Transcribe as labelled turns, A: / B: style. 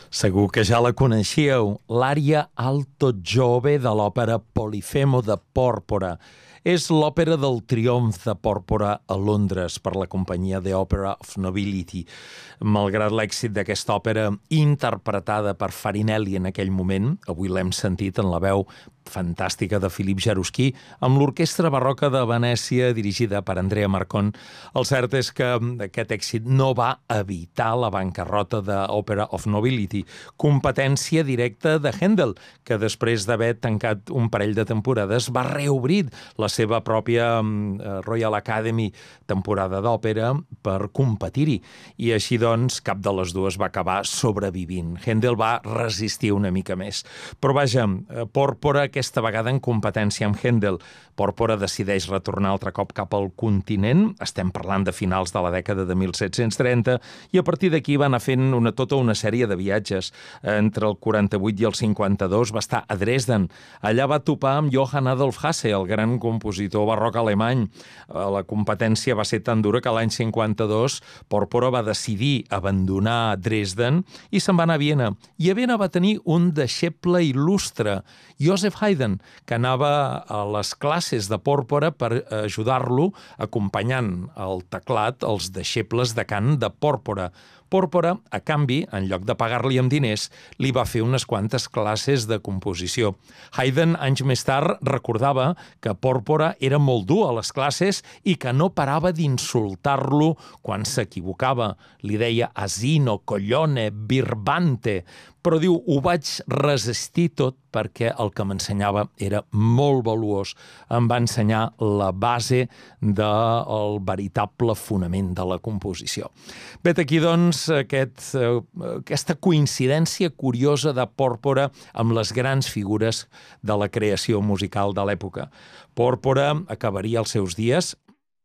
A: Segur que ja la coneixíeu, l'ària Alto Giove de l'òpera Polifemo de Pòrpora. És l'òpera del triomf de Pòrpora a Londres per la companyia The Opera of Nobility. Malgrat l'èxit d'aquesta òpera, interpretada per Farinelli en aquell moment, avui l'hem sentit en la veu fantàstica de Philippe Jaruski, amb l'Orquestra Barroca de Venècia, dirigida per Andrea Marcon. El cert és que aquest èxit no va evitar la bancarrota de Opera of Nobility, competència directa de Händel, que després d'haver tancat un parell de temporades va reobrir la seva pròpia Royal Academy temporada d'òpera per competir-hi. I així doncs, cap de les dues va acabar sobrevivint. Händel va resistir una mica més. Però vaja, Pòrpora, aquesta vegada en competència amb Händel. Pòrpora decideix retornar altre cop cap al continent, estem parlant de finals de la dècada de 1730, i a partir d'aquí va anar fent tota una sèrie de viatges. Entre el 48 i el 52 va estar a Dresden. Allà va topar amb Johann Adolf Hasse, el gran compositor barroc alemany. La competència va ser tan dura que l'any 52 Pòrpora va decidir abandonar Dresden i se'n va anar a Viena. I a Viena va tenir un deixeble il·lustre, Joseph Haydn, que anava a les classes de Pòrpora per ajudar-lo acompanyant el teclat als deixebles de cant de Pòrpora. Pòrpora, a canvi, en lloc de pagar-li amb diners, li va fer unes quantes classes de composició. Haydn, anys més tard, recordava que Pòrpora era molt dur a les classes i que no parava d'insultar-lo quan s'equivocava. Li deia asino, collone, birbante. Però diu, ho vaig resistir tot perquè el que m'ensenyava era molt valuós. Em va ensenyar la base del veritable fonament de la composició. Vet aquí, doncs, aquesta coincidència curiosa de Pòrpora amb les grans figures de la creació musical de l'època. Pòrpora acabaria els seus dies,